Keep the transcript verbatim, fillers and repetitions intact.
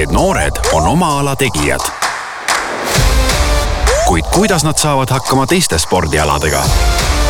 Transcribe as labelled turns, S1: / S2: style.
S1: Need noored on oma ala tegijad. Kuid kuidas nad saavad hakkama teiste spordialadega?